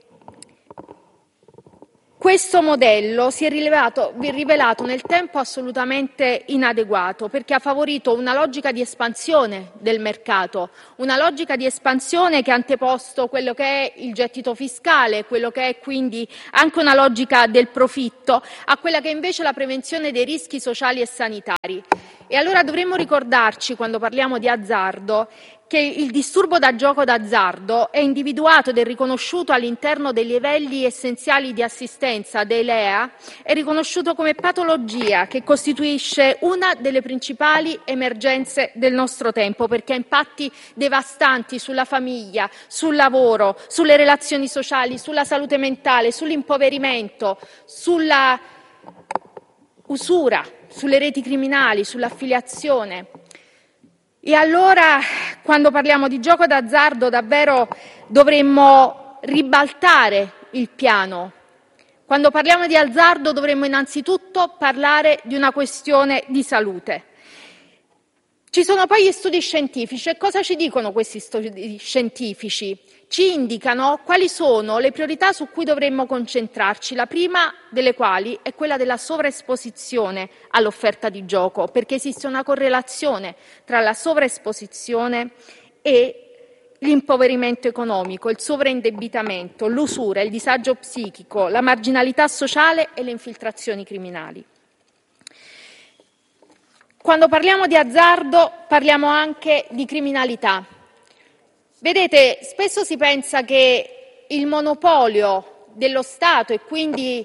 questo modello si è rivelato, rivelato nel tempo assolutamente inadeguato, perché ha favorito una logica di espansione del mercato, una logica di espansione che ha anteposto quello che è il gettito fiscale, quello che è quindi anche una logica del profitto, a quella che è invece la prevenzione dei rischi sociali e sanitari. E allora dovremmo ricordarci, quando parliamo di azzardo, che il disturbo da gioco d'azzardo è individuato ed è riconosciuto all'interno dei livelli essenziali di assistenza dei L E A, è riconosciuto come patologia che costituisce una delle principali emergenze del nostro tempo, perché ha impatti devastanti sulla famiglia, sul lavoro, sulle relazioni sociali, sulla salute mentale, sull'impoverimento, sulla usura, sulle reti criminali, sull'affiliazione. E allora, quando parliamo di gioco d'azzardo, davvero dovremmo ribaltare il piano. Quando parliamo di azzardo dovremmo innanzitutto parlare di una questione di salute. Ci sono poi gli studi scientifici. E cosa ci dicono questi studi scientifici? Ci indicano quali sono le priorità su cui dovremmo concentrarci, la prima delle quali è quella della sovraesposizione all'offerta di gioco, perché esiste una correlazione tra la sovraesposizione e l'impoverimento economico, il sovraindebitamento, l'usura, il disagio psichico, la marginalità sociale e le infiltrazioni criminali. Quando parliamo di azzardo parliamo anche di criminalità. Vedete, spesso si pensa che il monopolio dello Stato e quindi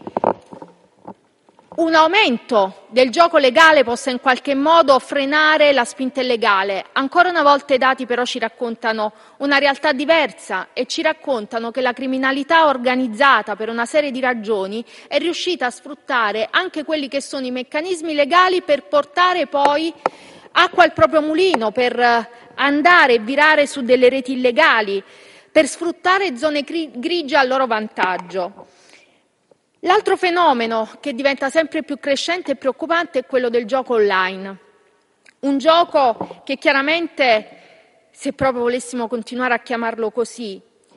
un aumento del gioco legale possa in qualche modo frenare la spinta illegale. Ancora una volta i dati però ci raccontano una realtà diversa e ci raccontano che la criminalità organizzata, per una serie di ragioni, è riuscita a sfruttare anche quelli che sono i meccanismi legali per portare poi acqua al proprio mulino, per andare e virare su delle reti illegali, per sfruttare zone grigie a loro vantaggio. L'altro fenomeno che diventa sempre più crescente e preoccupante è quello del gioco online. Un gioco che chiaramente, se proprio volessimo continuare a chiamarlo così,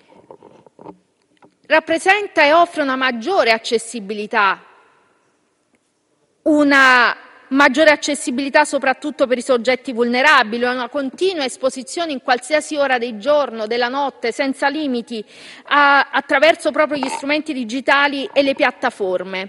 rappresenta e offre una maggiore accessibilità, una maggiore accessibilità soprattutto per i soggetti vulnerabili, una continua esposizione in qualsiasi ora del giorno, della notte, senza limiti, a, attraverso proprio gli strumenti digitali e le piattaforme.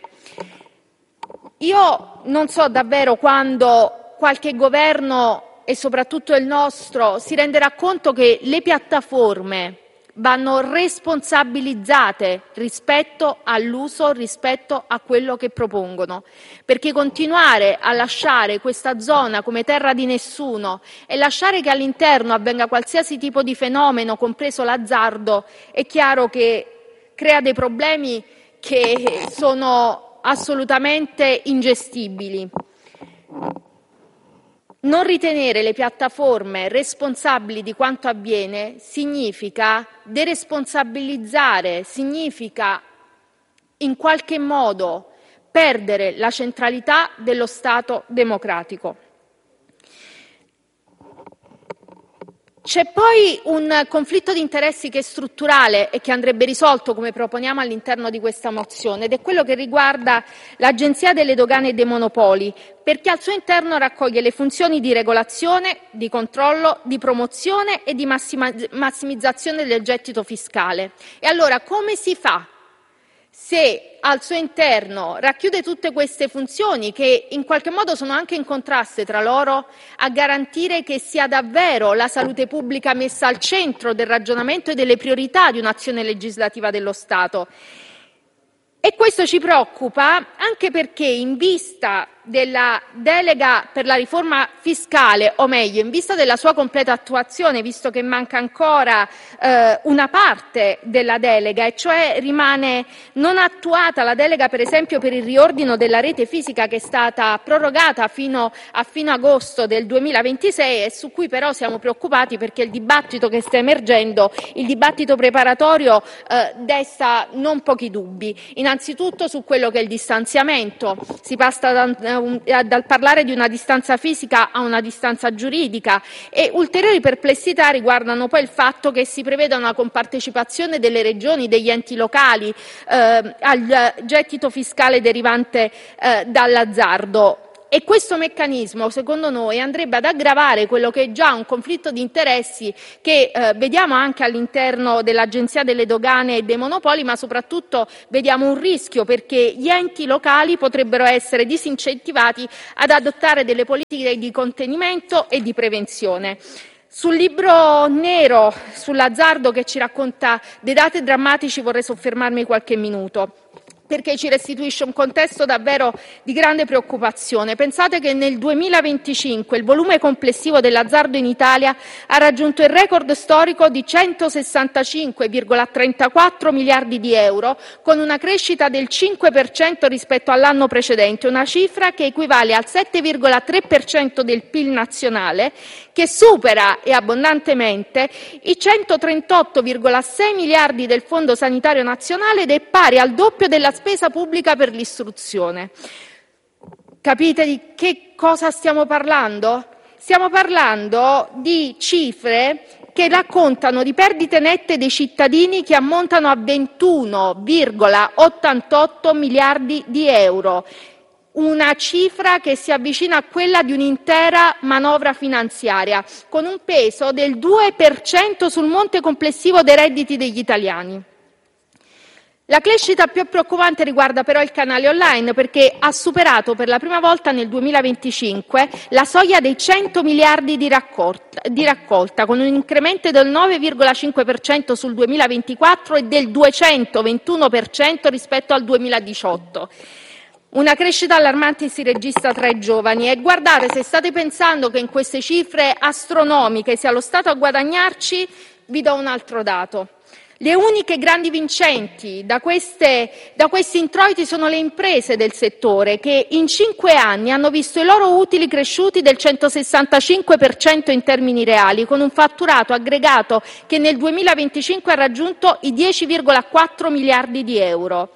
Io non so davvero quando qualche governo, e soprattutto il nostro, si renderà conto che le piattaforme vanno responsabilizzate rispetto all'uso, rispetto a quello che propongono, perché continuare a lasciare questa zona come terra di nessuno e lasciare che all'interno avvenga qualsiasi tipo di fenomeno, compreso l'azzardo, è chiaro che crea dei problemi che sono assolutamente ingestibili. Non ritenere le piattaforme responsabili di quanto avviene significa deresponsabilizzare, significa in qualche modo perdere la centralità dello Stato democratico. C'è poi un conflitto di interessi che è strutturale e che andrebbe risolto, come proponiamo all'interno di questa mozione, ed è quello che riguarda l'Agenzia delle Dogane e dei Monopoli. perché al suo interno raccoglie le funzioni di regolazione, di controllo, di promozione e di massima, massimizzazione del gettito fiscale. E allora come si fa, se al suo interno racchiude tutte queste funzioni che in qualche modo sono anche in contrasto tra loro, a garantire che sia davvero la salute pubblica messa al centro del ragionamento e delle priorità di un'azione legislativa dello Stato? E questo ci preoccupa anche perché, in vista della delega per la riforma fiscale, o meglio, in vista della sua completa attuazione, visto che manca ancora eh, una parte della delega, e cioè rimane non attuata la delega, per esempio, per il riordino della rete fisica, che è stata prorogata fino a fine agosto del duemilaventisei e su cui però siamo preoccupati perché il dibattito che sta emergendo, il dibattito preparatorio, eh, desta non pochi dubbi. Innanzitutto su quello che è il distanziamento. Si passa da dal parlare di una distanza fisica a una distanza giuridica, e ulteriori perplessità riguardano poi il fatto che si preveda una compartecipazione delle regioni, degli enti locali eh, al gettito fiscale derivante eh, dall'azzardo. E questo meccanismo, secondo noi, andrebbe ad aggravare quello che è già un conflitto di interessi che eh, vediamo anche all'interno dell'Agenzia delle Dogane e dei Monopoli, ma soprattutto vediamo un rischio, perché gli enti locali potrebbero essere disincentivati ad adottare delle politiche di contenimento e di prevenzione. Sul libro nero sull'azzardo, che ci racconta dei dati drammatici, vorrei soffermarmi qualche minuto, perché ci restituisce un contesto davvero di grande preoccupazione. Pensate che nel duemilaventicinque il volume complessivo dell'azzardo in Italia ha raggiunto il record storico di centosessantacinque virgola trentaquattro miliardi di euro, con una crescita del cinque per cento rispetto all'anno precedente, una cifra che equivale al sette virgola tre per cento del P I L nazionale, che supera e abbondantemente i centotrentotto virgola sei miliardi del Fondo Sanitario Nazionale ed è pari al doppio della spesa pubblica per l'istruzione. Capite di che cosa stiamo parlando? Stiamo parlando di cifre che raccontano di perdite nette dei cittadini che ammontano a ventuno virgola ottantotto miliardi di euro, una cifra che si avvicina a quella di un'intera manovra finanziaria, con un peso del due per cento sul monte complessivo dei redditi degli italiani. La crescita più preoccupante riguarda però il canale online, perché ha superato per la prima volta nel duemilaventicinque la soglia dei cento miliardi di raccolta, di raccolta, con un incremento del nove virgola cinque per cento sul duemilaventiquattro e del duecentoventuno per cento rispetto al duemiladiciotto. Una crescita allarmante si registra tra i giovani, e guardate, se state pensando che in queste cifre astronomiche sia lo Stato a guadagnarci, vi do un altro dato. Le uniche grandi vincenti da, queste, da questi introiti sono le imprese del settore, che in cinque anni hanno visto i loro utili cresciuti del centosessantacinque per cento in termini reali, con un fatturato aggregato che nel duemilaventicinque ha raggiunto i dieci virgola quattro miliardi di euro.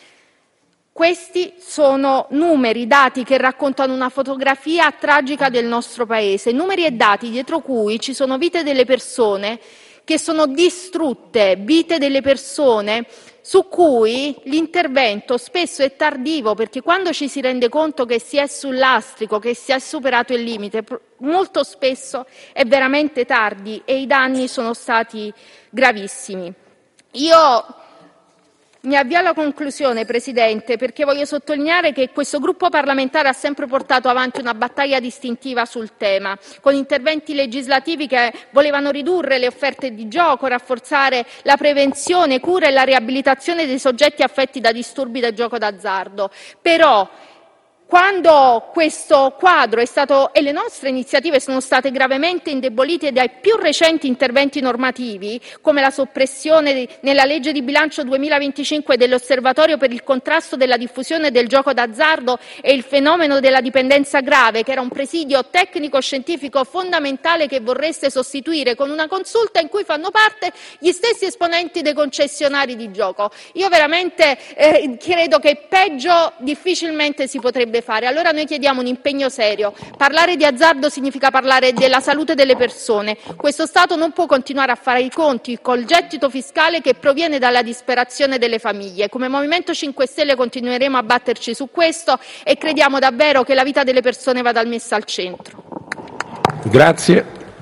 Questi sono numeri, dati che raccontano una fotografia tragica del nostro Paese, numeri e dati dietro cui ci sono vite delle persone che sono distrutte, vite delle persone su cui l'intervento spesso è tardivo, perché quando ci si rende conto che si è sul lastrico, che si è superato il limite, molto spesso è veramente tardi e i danni sono stati gravissimi. Io mi avvio alla conclusione, Presidente, perché voglio sottolineare che questo gruppo parlamentare ha sempre portato avanti una battaglia distintiva sul tema, con interventi legislativi che volevano ridurre le offerte di gioco, rafforzare la prevenzione, cura e la riabilitazione dei soggetti affetti da disturbi del gioco d'azzardo. Però, quando questo quadro è stato e le nostre iniziative sono state gravemente indebolite dai più recenti interventi normativi, come la soppressione nella legge di bilancio duemilaventicinque dell'Osservatorio per il contrasto della diffusione del gioco d'azzardo e il fenomeno della dipendenza grave, che era un presidio tecnico-scientifico fondamentale che vorreste sostituire con una consulta in cui fanno parte gli stessi esponenti dei concessionari di gioco. Io veramente eh, credo che peggio difficilmente si potrebbe dovrebbe fare. Allora noi chiediamo un impegno serio. Parlare di azzardo significa parlare della salute delle persone. Questo Stato non può continuare a fare i conti col gettito fiscale che proviene dalla disperazione delle famiglie. Come Movimento cinque Stelle continueremo a batterci su questo e crediamo davvero che la vita delle persone vada messa al centro. Grazie.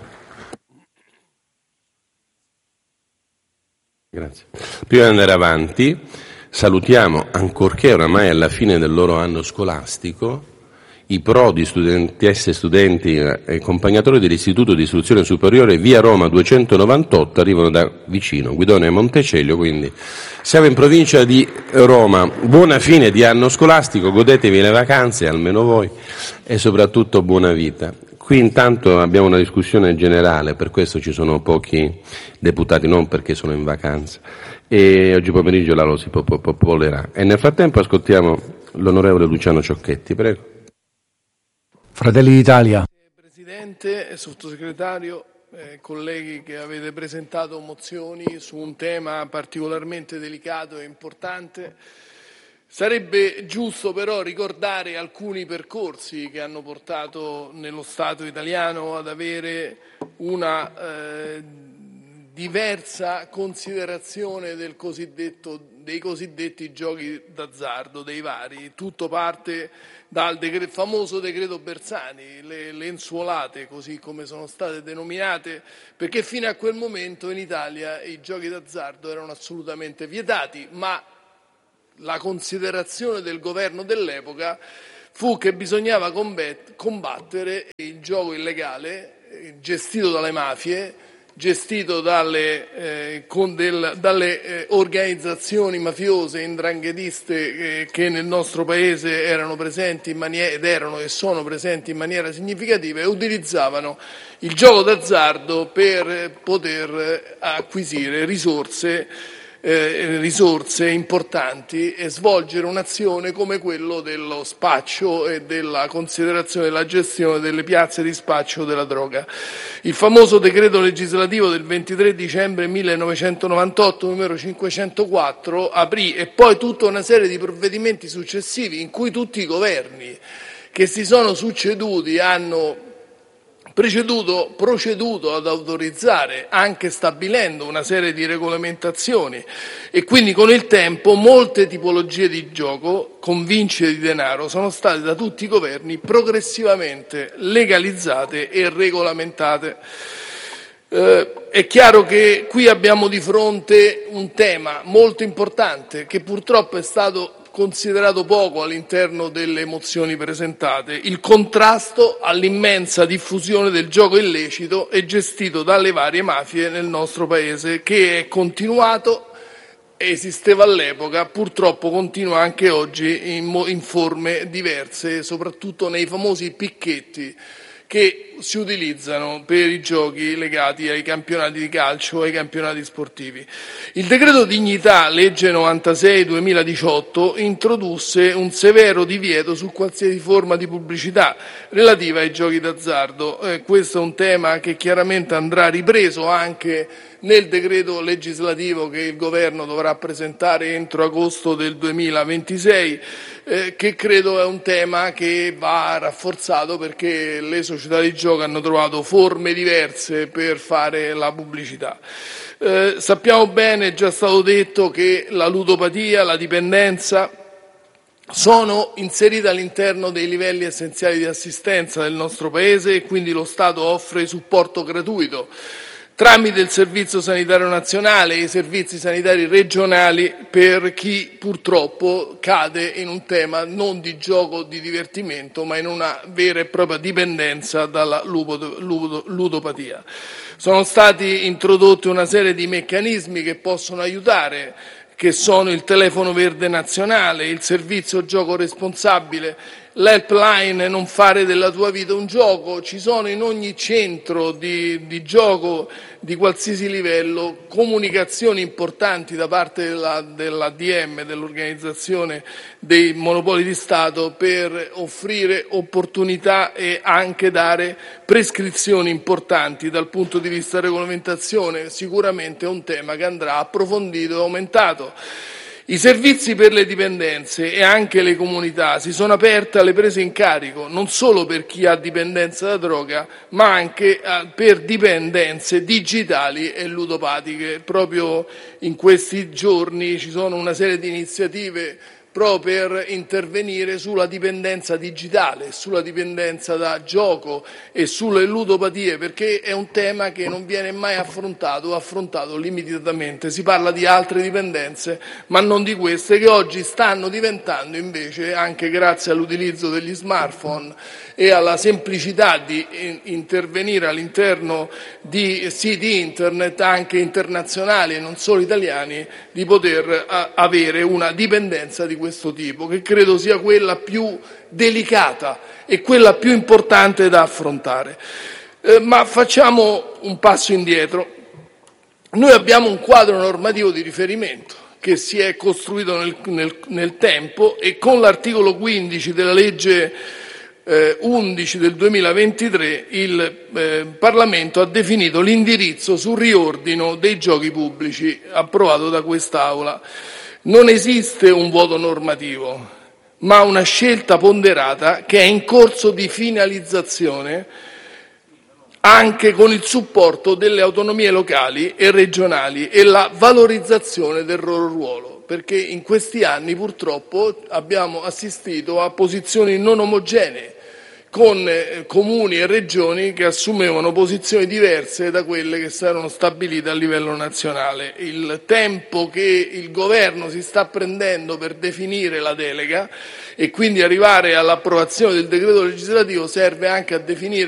Grazie. Prima di andare avanti, salutiamo, ancorché oramai alla fine del loro anno scolastico, i prodi, studentesse, studenti e accompagnatori dell'Istituto di Istruzione Superiore Via Roma duecentonovantotto, arrivano da vicino, Guidonia e Montecelio, quindi siamo in provincia di Roma. Buona fine di anno scolastico, godetevi le vacanze, almeno voi, e soprattutto buona vita. Qui intanto abbiamo una discussione generale, per questo ci sono pochi deputati, non perché sono in vacanza, e oggi pomeriggio la lo si popolerà. E nel frattempo ascoltiamo l'onorevole Luciano Ciocchetti, prego. Fratelli d'Italia. Presidente e sottosegretario, eh, colleghi che avete presentato mozioni su un tema particolarmente delicato e importante, sarebbe giusto però ricordare alcuni percorsi che hanno portato nello Stato italiano ad avere una eh, diversa considerazione del cosiddetto, dei cosiddetti giochi d'azzardo, dei vari. Tutto parte dal decreto, famoso decreto Bersani, le lenzuolate, così come sono state denominate, perché fino a quel momento in Italia i giochi d'azzardo erano assolutamente vietati, ma la considerazione del governo dell'epoca fu che bisognava combattere il gioco illegale gestito dalle mafie, gestito dalle, eh, con del, dalle eh, organizzazioni mafiose indranghetiste eh, che nel nostro paese erano presenti in maniera, ed erano e sono presenti in maniera significativa, e utilizzavano il gioco d'azzardo per poter acquisire risorse Eh, risorse importanti e svolgere un'azione come quello dello spaccio e della considerazione della gestione delle piazze di spaccio della droga. Il famoso decreto legislativo del ventitré dicembre millenovecentonovantotto numero cinquecentoquattro aprì, e poi tutta una serie di provvedimenti successivi in cui tutti i governi che si sono succeduti hanno Preceduto, proceduto ad autorizzare, anche stabilendo una serie di regolamentazioni, e quindi con il tempo molte tipologie di gioco con vincite di denaro sono state da tutti i governi progressivamente legalizzate e regolamentate. Eh, è chiaro che qui abbiamo di fronte un tema molto importante che purtroppo è stato considerato poco all'interno delle mozioni presentate: il contrasto all'immensa diffusione del gioco illecito e gestito dalle varie mafie nel nostro Paese, che è continuato, esisteva all'epoca, purtroppo continua anche oggi in, in forme diverse, soprattutto nei famosi picchetti che si utilizzano per i giochi legati ai campionati di calcio e ai campionati sportivi. Il decreto Dignità, legge novantasei duemiladiciotto, introdusse un severo divieto su qualsiasi forma di pubblicità relativa ai giochi d'azzardo. Eh, questo è un tema che chiaramente andrà ripreso anche nel decreto legislativo che il Governo dovrà presentare entro agosto del duemilaventisei, eh, che credo è un tema che va rafforzato, perché le società di gioco hanno trovato forme diverse per fare la pubblicità. Eh, sappiamo bene, è già stato detto, che la ludopatia, la dipendenza sono inserite all'interno dei livelli essenziali di assistenza del nostro Paese, e quindi lo Stato offre supporto gratuito tramite il Servizio Sanitario Nazionale e i servizi sanitari regionali per chi purtroppo cade in un tema non di gioco di divertimento, ma in una vera e propria dipendenza dalla ludopatia. Sono stati introdotti una serie di meccanismi che possono aiutare, che sono il telefono verde nazionale, il servizio gioco responsabile, l'helpline non fare della tua vita un gioco. Ci sono in ogni centro di, di gioco di qualsiasi livello comunicazioni importanti da parte della, dell'A D M, dell'Organizzazione dei Monopoli di Stato, per offrire opportunità e anche dare prescrizioni importanti dal punto di vista regolamentazione. Sicuramente è un tema che andrà approfondito e aumentato. I servizi per le dipendenze e anche le comunità si sono aperte alle prese in carico, non solo per chi ha dipendenza da droga, ma anche per dipendenze digitali e ludopatiche. Proprio in questi giorni ci sono una serie di iniziative proprio per intervenire sulla dipendenza digitale, sulla dipendenza da gioco e sulle ludopatie, perché è un tema che non viene mai affrontato o affrontato limitatamente. Si parla di altre dipendenze, ma non di queste, che oggi stanno diventando invece, anche grazie all'utilizzo degli smartphone e alla semplicità di intervenire all'interno di siti internet anche internazionali e non solo italiani, di poter avere una dipendenza di questo tipo, che credo sia quella più delicata e quella più importante da affrontare. Eh, ma facciamo un passo indietro. Noi abbiamo un quadro normativo di riferimento che si è costruito nel, nel, nel tempo, e con l'articolo quindici della legge eh, undici del duemilaventitré il eh, Parlamento ha definito l'indirizzo sul riordino dei giochi pubblici approvato da quest'Aula. Non esiste un vuoto normativo, ma una scelta ponderata che è in corso di finalizzazione, anche con il supporto delle autonomie locali e regionali e la valorizzazione del loro ruolo, perché in questi anni purtroppo abbiamo assistito a posizioni non omogenee, con eh, comuni e regioni che assumevano posizioni diverse da quelle che saranno stabilite a livello nazionale. Il tempo che il governo si sta prendendo per definire la delega e quindi arrivare all'approvazione del decreto legislativo serve anche a definire